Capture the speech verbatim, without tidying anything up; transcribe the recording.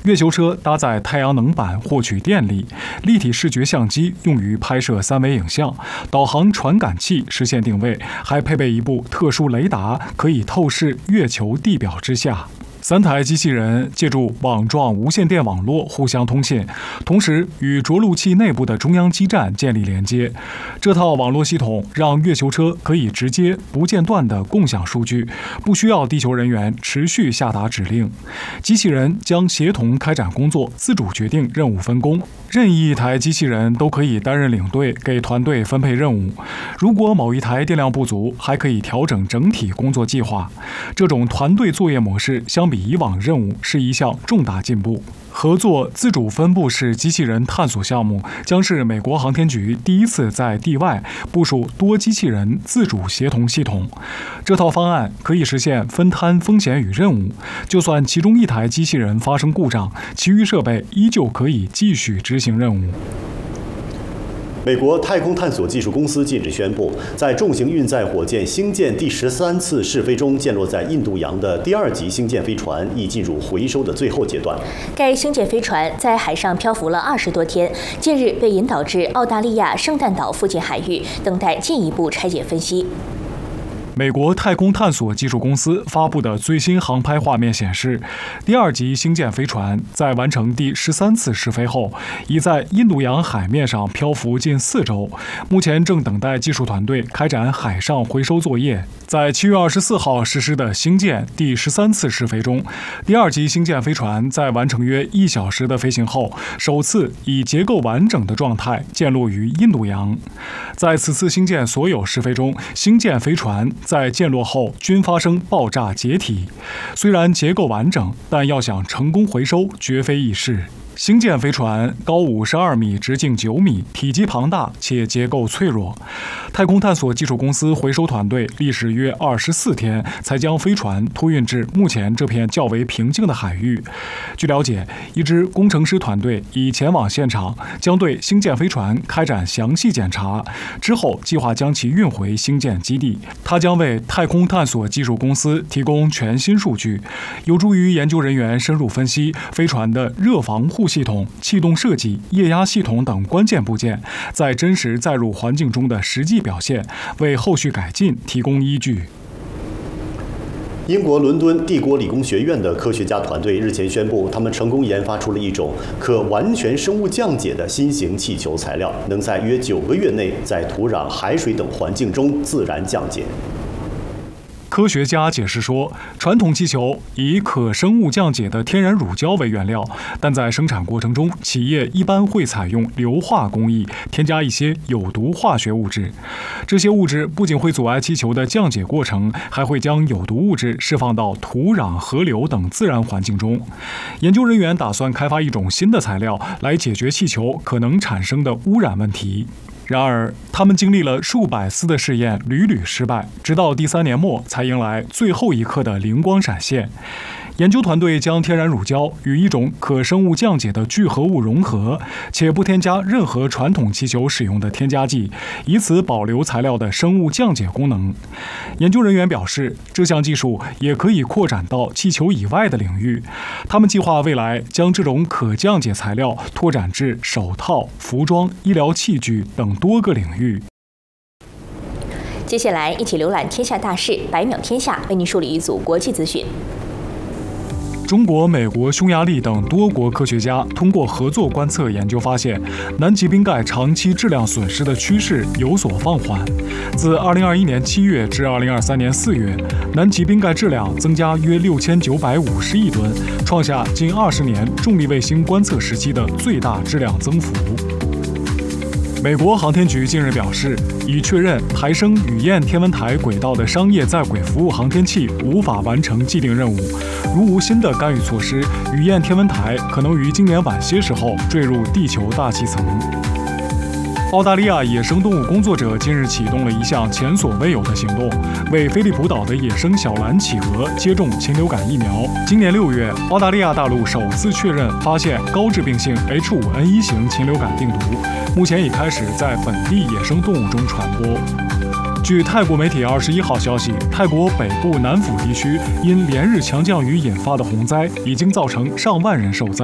月球车搭载太阳能板获取电力，立体视觉相机用于拍摄三维影像，导航传感器实现定位，还配备一部特殊雷达，可以透视月球地表之下。三台机器人借助网状无线电网络互相通信，同时与着陆器内部的中央基站建立连接。这套网络系统让月球车可以直接不间断地共享数据，不需要地球人员持续下达指令。机器人将协同开展工作，自主决定任务分工。任意一台机器人都可以担任领队，给团队分配任务。如果某一台电量不足，还可以调整整体工作计划。这种团队作业模式相比以往任务是一项重大进步。合作自主分布式机器人探索项目将是美国航天局第一次在地外部署多机器人自主协同系统。这套方案可以实现分摊风险与任务，就算其中一台机器人发生故障，其余设备依旧可以继续执行任务。 美国太空探索技术公司近日宣布，在重型运载火箭星舰第十三次试飞中降落在印度洋的第二级星舰飞船已进入回收的最后阶段。 该星舰飞船在海上漂浮了二十多天，近日被引导至澳大利亚圣诞岛附近海域，等待进一步拆解分析。 美国太空探索技术公司发布的最新航拍画面显示，第二级星舰飞船在完成第十三次试飞后，已在印度洋海面上漂浮近四周，目前正等待技术团队开展海上回收作业。在七月二十四号实施的星舰第十三次试飞中，第二级星舰飞船在完成约一小时的飞行后，首次以结构完整的状态降落于印度洋。在此次星舰所有试飞中，星舰飞船在降落后均发生爆炸解体，虽然结构完整，但要想成功回收绝非易事。星舰飞船高五十二米，直径九米，体积庞大且结构脆弱。太空探索技术公司回收团队历时约二十四天，才将飞船托运至目前这片较为平静的海域。据了解，一支工程师团队已前往现场，将对星舰飞船开展详细检查，之后计划将其运回星舰基地。它将为太空探索技术公司提供全新数据，有助于研究人员深入分析飞船的热防护系统、气动设计、液压系统等关键部件在真实载入环境中的实际表现，为后续改进提供依据。 英国伦敦帝国理工学院的科学家团队日前宣布，他们成功研发出了一种可完全生物降解的新型气球材料，能在约九个月内在土壤、海水等环境中自然降解。 科学家解释说，传统气球以可生物降解的天然乳胶为原料，但在生产过程中，企业一般会采用硫化工艺，添加一些有毒化学物质。这些物质不仅会阻碍气球的降解过程，还会将有毒物质释放到土壤、河流等自然环境中。研究人员打算开发一种新的材料来解决气球可能产生的污染问题。然而，他们经历了数百次的试验，屡屡失败，直到第三年末才迎来最后一刻的灵光闪现。研究团队将天然乳胶与一种可生物降解的聚合物融合，且不添加任何传统气球使用的添加剂，以此保留材料的生物降解功能。研究人员表示，这项技术也可以扩展到气球以外的领域。他们计划未来将这种可降解材料拓展至手套、服装、医疗器具等多个领域。 接下来，一起浏览天下大事，百秒天下为您梳理一组国际资讯。 中国、美国、匈牙利等多国科学家通过合作观测研究发现，南极冰盖长期质量损失的趋势有所放缓。自二零二一年七月至二零二三年四月，南极冰盖质量增加约六千九百五十亿吨，创下近二十年重力卫星观测时期的最大质量增幅。美国航天局近日表示，已确认抬升雨燕天文台轨道的商业在轨服务航天器无法完成既定任务。如无新的干预措施，雨燕天文台可能于今年晚些时候坠入地球大气层。澳大利亚野生动物工作者近日启动了一项前所未有的行动，为菲利普岛的野生小蓝企鹅接种禽流感疫苗。今年六月，澳大利亚大陆首次确认发现高致病性 H 五 N 一 型禽流感病毒，目前已开始在本地野生动物中传播。据泰国媒体二十一号消息，泰国北部南府地区因连日强降雨引发的洪灾，已经造成上万人受灾。